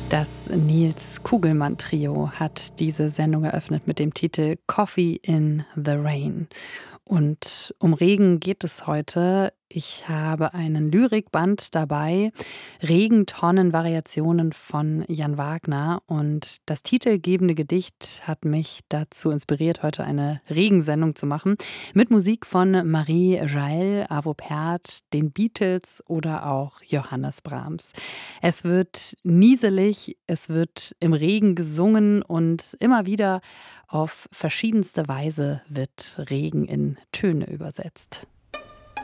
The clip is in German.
Das Nils Kugelmann Trio hat diese Sendung eröffnet mit dem Titel „Coffee in the Rain“. Und um Regen geht es heute. Ich habe einen Lyrikband dabei, „Regentonnen-Variationen“ von Jan Wagner. Und das titelgebende Gedicht hat mich dazu inspiriert, heute eine Regensendung zu machen, mit Musik von Marie Jael, Arvo Pärt, den Beatles oder auch Johannes Brahms. Es wird nieselig, es wird im Regen gesungen und immer wieder auf verschiedenste Weise wird Regen in Töne übersetzt.